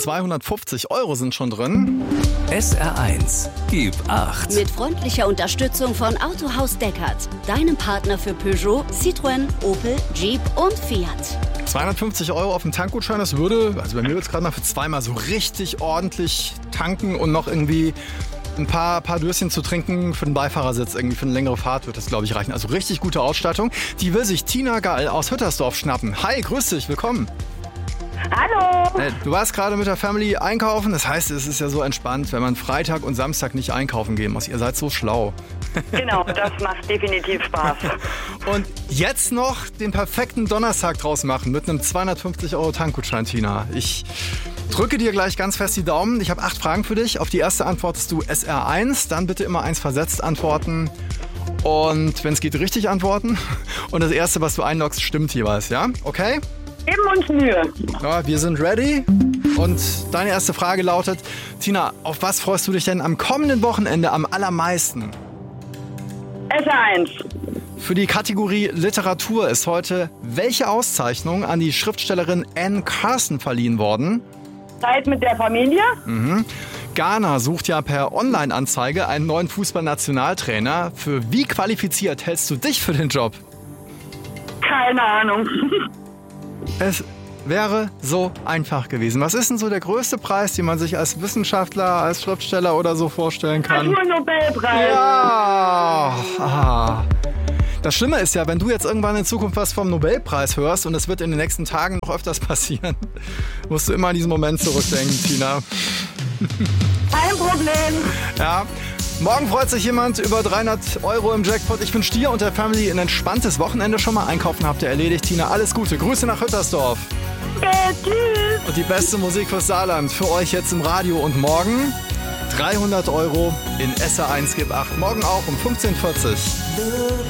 250 € sind schon drin. SR1, gib 8. Mit freundlicher Unterstützung von Autohaus Deckert, deinem Partner für Peugeot, Citroën, Opel, Jeep und Fiat. 250 € auf dem Tankgutschein, das würde, also bei mir wird es gerade mal für zweimal so richtig ordentlich tanken und noch irgendwie ein paar Döschen zu trinken für den Beifahrersitz, irgendwie für eine längere Fahrt wird das, glaube ich, reichen. Also richtig gute Ausstattung. Die will sich Tina Gall aus Hüttersdorf schnappen. Hi, grüß dich, willkommen. Hallo! Du warst gerade mit der Family einkaufen, das heißt, es ist ja so entspannt, wenn man Freitag und Samstag nicht einkaufen gehen muss. Ihr seid so schlau. Genau, das macht definitiv Spaß. Und jetzt noch den perfekten Donnerstag draus machen mit einem 250 € Tankgutschein, Tina. Ich drücke dir gleich ganz fest die Daumen. Ich habe 8 Fragen für dich. Auf die erste antwortest du SR1, dann bitte immer 1 versetzt antworten. Und wenn es geht, richtig antworten. Und das erste, was du einloggst, stimmt jeweils, ja? Okay? Geben uns Mühe. Ja, wir sind ready. Und deine erste Frage lautet, Tina, auf was freust du dich denn am kommenden Wochenende am allermeisten? SR1. Für die Kategorie Literatur ist heute welche Auszeichnung an die Schriftstellerin Anne Carson verliehen worden? Zeit mit der Familie. Ghana sucht ja per Online-Anzeige einen neuen Fußballnationaltrainer. Für wie qualifiziert hältst du dich für den Job? Keine Ahnung. Es wäre so einfach gewesen. Was ist denn so der größte Preis, den man sich als Wissenschaftler, als Schriftsteller oder so vorstellen kann? Naturnobelpreis. Ja! Ah. Das Schlimme ist ja, wenn du jetzt irgendwann in Zukunft was vom Nobelpreis hörst und es wird in den nächsten Tagen noch öfters passieren, musst du immer an diesen Moment zurückdenken, Tina. Kein Problem. Ja. Morgen freut sich jemand über 300 € im Jackpot. Ich wünsche dir und der Family ein entspanntes Wochenende schon mal. Einkaufen habt ihr erledigt. Tina, alles Gute. Grüße nach Hüttersdorf. Tschüss. Und die beste Musik fürs Saarland für euch jetzt im Radio. Und morgen 300 € in SR1 Gib 8. Morgen auch um 15:40 Uhr.